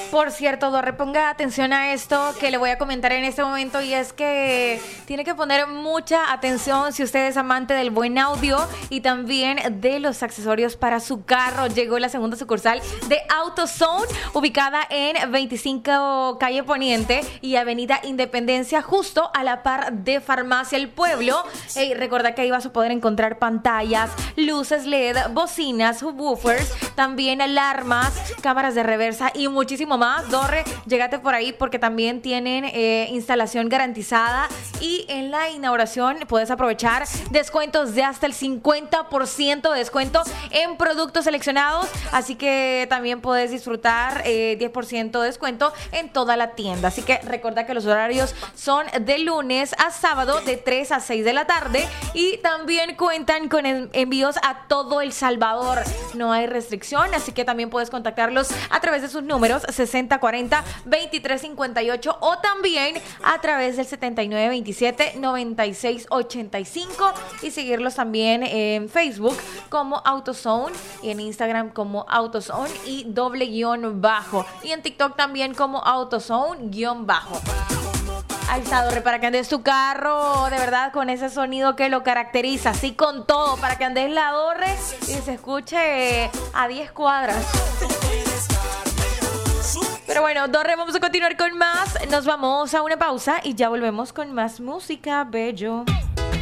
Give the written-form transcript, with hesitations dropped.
Por cierto, Dorre, ponga atención a esto que le voy a comentar en este momento, y es que tiene que poner mucha atención si usted es amante del buen audio y también de los accesorios para su carro. Llegó la segunda sucursal de AutoZone, ubicada en 25 Calle Poniente y Avenida Independencia, justo a la par de Farmacia El Pueblo. Hey, recuerda que ahí vas a poder encontrar pantallas, luces LED, bocinas, subwoofers, también alarmas, cámaras de reversa y muchísimo más. Dorre, llégate por ahí porque también tienen instalación garantizada, y en la inauguración puedes aprovechar descuentos de hasta el 50% de descuento en productos seleccionados, así que también puedes disfrutar 10% de descuento en toda la tienda. Así que recuerda que los horarios son de lunes a sábado de 3 a 6 de la tarde, y también cuentan con envíos a todo El Salvador. No hay restricción, así que también puedes contactarlos a través de sus números 6040-2358 o también a través del 7927-9685, y seguirlos también en Facebook como AutoZone y en Instagram como AutoZone y _, y en TikTok también como AutoZone _. Ahí está, Dorre, para que andes tu carro de verdad con ese sonido que lo caracteriza, así con todo, para que andes la Dorre y se escuche a 10 cuadras. Pero bueno, Dorre, vamos a continuar con más. Nos vamos a una pausa y ya volvemos con más música, bello.